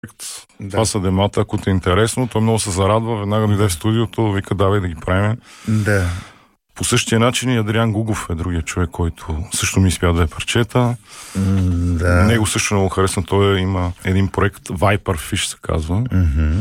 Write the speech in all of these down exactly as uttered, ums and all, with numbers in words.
Да. Това са демата, ако те е интересно. Той много се зарадва, веднага дойде в студиото, вика, давай да ги правим. Да. По същия начин и Адриан Гугов е другия човек, който също ми изпя две парчета. Да. Него също много харесва. Той има един проект, Viper Fish се казва. Mm-hmm.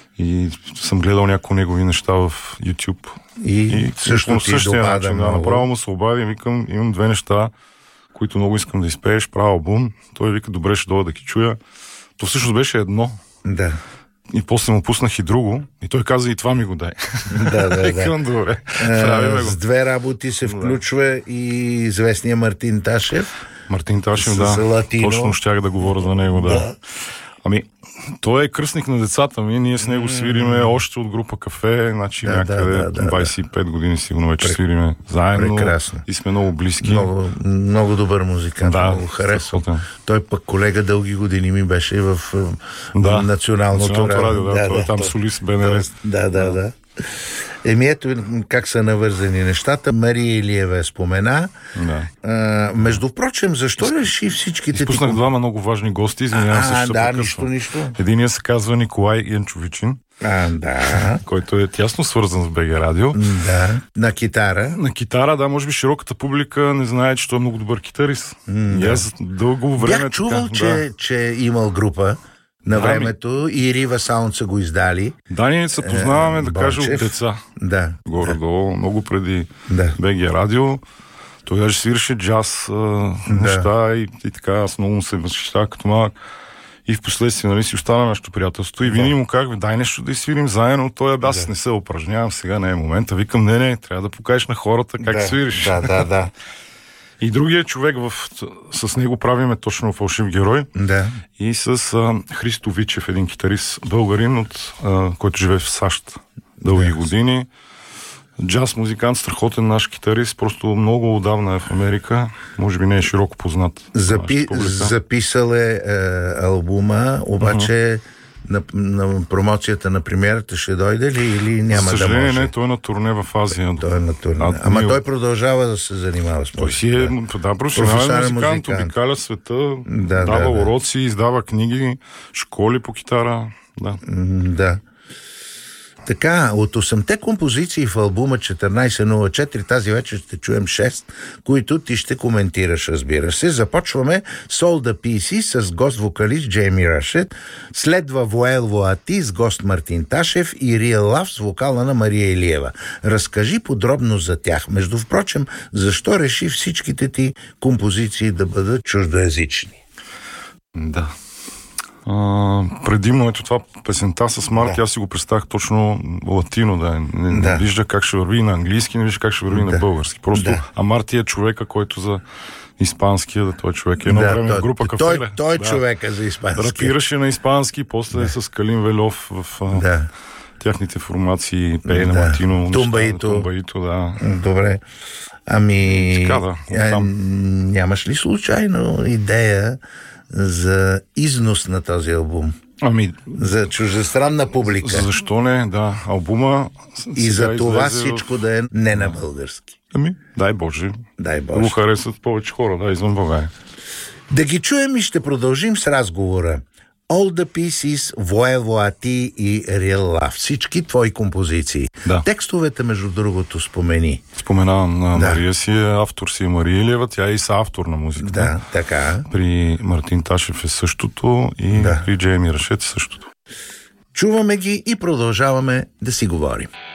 И съм гледал някои негови неща в YouTube. И, и също ти същия добада начин, да, много. направо му се обади и викам, имам две неща, които много искам да изпееш, правя албум. Той вика, добре, ще дойда да ги чуя. То всъщност беше едно. Да. И после му пуснах и друго. И той каза, и това ми го дай. Да, да, Викам, да. добре. А, с две работи се включва да. И известния Мартин Ташев. Мартин Ташев, да. Точно щях да говоря за него, да. да. Ами, той е кръстник на децата ми. Ние с него свириме още от група Кафе. Значи да, някъде да, да, двайсет и пет години сигурно вече Пре... свириме заедно. Прекрасно. И сме много близки. Много, много добър музикант. Да, много харесвам. Той пък колега дълги години ми беше в да, Националното, Националното радио. Да, да, той да, е там то... солист БНР. Да, да, да. Еми ето как са навързани нещата. Мария Илиева е спомена. Да. А, между прочим, защо реши всичките... Изпуснах ти... двама много важни гости. Извинявам се, ще да, нищо, нищо. Единият се казва Николай Янчовичин. А, да. Който е тясно свързан с БГ Радио. Да. На китара. На китара, да, може би широката публика не знае, че той е много добър китарист. М, и да. аз дълго време... Бях чувал, така, че, да. че е имал група на да, времето ми... и Рива Саунд са го издали. Да, ние се познаваме, е, да кажа, от деца. Да. Горе-долу, да. много преди да. БГ Радио. Той даже свиреше джаз а, да. неща и, и така, аз много му се възхищавах като малък. И в последствие, нали, си остана нашето приятелство. И винаги да. му казах, дай нещо да изсвирим заедно. Той, бе, аз да. не се упражнявам, сега не е момента. Викам, не, не, трябва да покажеш на хората как да. свириш. Да, да, да. И другия човек, в, с него правиме точно Фалшив герой. Да. И с а, Христо Вичев, един китарист българин, от, а, който живее в САЩ дълги да. години. Джаз музикант, страхотен наш китарист, просто много отдавна е в Америка, може би не е широко познат. Запи... Записал е, е албума, обаче uh-huh. на, на промоцията на премиерата ще дойде ли или няма да може? За съжаление не, той е на турне в Азия. Той е на турне. А, Ама ние... той продължава да се занимава с музика. Той си е, да, професионален музикант, обикаля света, да, дава да, уроци, да. издава книги, школи по китара. Да. Да. Така, от осемте композиции в албума четиринайсет нула четири тази вечер ще чуем шест, които ти ще коментираш, разбира се. Започваме с All the пи си с гост-вокалист Джейми Рашет, следва Воелво Ати с гост Мартин Ташев и Real Love с вокала на Мария Илиева. Разкажи подробно за тях. Между впрочем, защо реши всичките ти композиции да бъдат чуждоязични? Да. Uh, предимно ето това песента с Марти, да. аз си го представях точно латино, да не, не да. вижда как ще върви на английски, не вижда как ще върви да. на български. Просто, да. а Марти е човека, който за испанския, да, той човек е едно да, време той, в група Кафе. Той, той да. човека за испански. Рапираше на испански, после да. с Калин Велов в да. тяхните формации, пее на да. латино. Тумбаито. Тумбаито, да. Добре. Ами, така, да, а, нямаш ли случайно идея за износ на този албум? Ами, за чуждестранна публика. Защо не, да. Албума и за това всичко в... да е не на български. Ами, дай Боже. Дай Боже. Го харесват повече хора, да, извън България. Да ги чуем и ще продължим с разговора. All the Pieces, Воево Ати и Real Love. Всички твои композиции. Да. Текстовете, между другото, спомени. Споменавам на да. Мария си, автор си е Мария Илиева, тя е и съавтор на музиката. Да, така. При Мартин Ташев е същото и да. при Джейми Рашет е същото. Чуваме ги и продължаваме да си говорим.